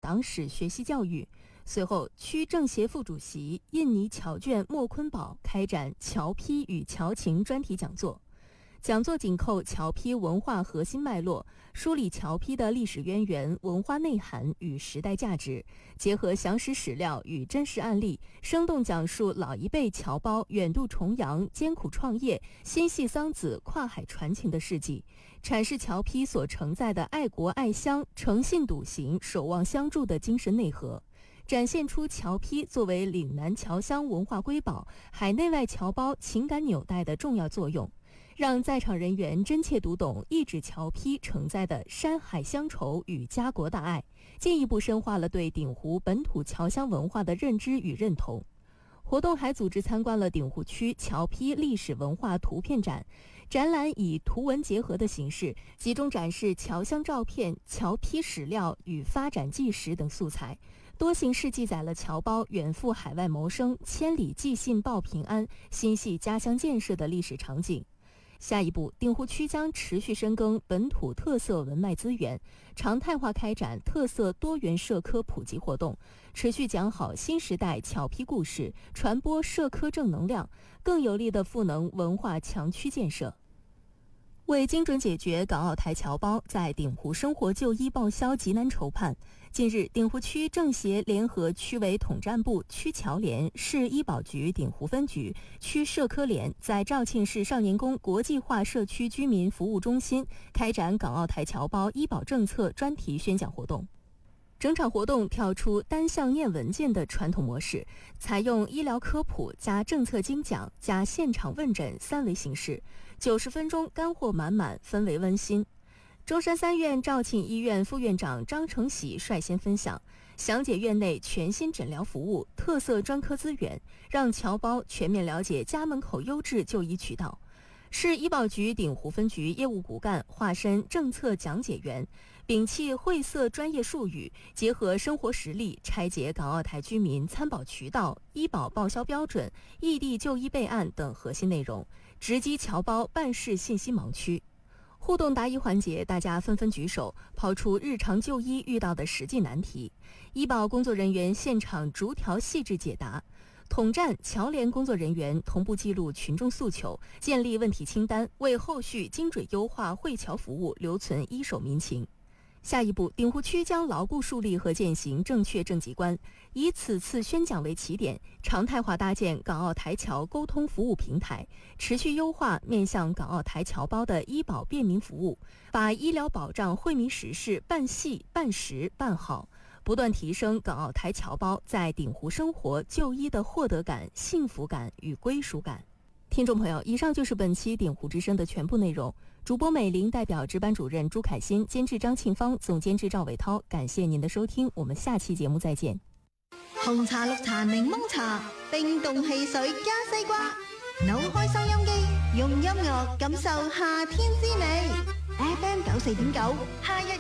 党史学习教育。随后，区政协副主席印尼侨眷莫坤宝开展侨批与侨情专题讲座。讲座紧扣侨批文化核心脉络，梳理侨批的历史渊源、文化内涵与时代价值，结合详实史料与真实案例，生动讲述老一辈侨胞远渡重洋、艰苦创业、心系桑梓、跨海传情的事迹，阐释侨批所承载的爱国爱乡、诚信笃行、守望相助的精神内核，展现出侨批作为岭南侨乡文化瑰宝、海内外侨胞情感纽带的重要作用，让在场人员真切读懂一纸侨批承载的山海乡愁与家国大爱，进一步深化了对鼎湖本土侨乡文化的认知与认同。活动还组织参观了鼎湖区侨批历史文化图片展，展览以图文结合的形式，集中展示侨乡照片、侨批史料与发展纪实等素材，多形式记载了侨胞远赴海外谋生、千里寄信报平安、心系家乡建设的历史场景。下一步，鼎湖区将持续深耕本土特色文脉资源，常态化开展特色多元社科普及活动，持续讲好新时代侨批故事，传播社科正能量，更有力地赋能文化强区建设。为精准解决港澳台侨胞在鼎湖生活就医报销急难愁盼，近日，鼎湖区政协联合区委统战部、区侨联、市医保局鼎湖分局、区社科联在肇庆市少年宫国际化社区居民服务中心开展港澳台侨胞医保政策专题宣讲活动。整场活动跳出单向念文件的传统模式，采用医疗科普加政策精讲加现场问诊三维形式，90分钟干货满满，氛围温馨。中山3院肇庆医院副院长张成喜率先分享，详解院内全新诊疗服务、特色专科资源，让侨胞全面了解家门口优质就医渠道。市医保局鼎湖分局业务骨干化身政策讲解员，摒弃晦涩专业术语，结合生活实例，拆解港澳台居民参保渠道、医保报销标准、异地就医备案等核心内容，直击侨胞办事信息盲区。互动答疑环节，大家纷纷举手，抛出日常就医遇到的实际难题，医保工作人员现场逐条细致解答。统战侨联工作人员同步记录群众诉求，建立问题清单，为后续精准优化会侨服务留存一手民情。下一步，鼎湖区将牢固树立和践行正确政绩观，以此次宣讲为起点，常态化搭建港澳台侨沟通服务平台，持续优化面向港澳台侨胞的医保便民服务，把医疗保障惠民实事办细、办实、办好，不断提升港澳台侨胞在鼎湖生活就医的获得感、幸福感与归属感。听众朋友，以上就是本期鼎湖之声的全部内容。主播美玲代表值班主任朱凯欣，监制张庆芳，总监制赵伟涛，感谢您的收听，我们下期节目再见。 紅茶、綠茶、檸檬茶，冰凍汽水加西瓜，扭開收音機，用音樂感受夏天之美。FM 94.9，夏日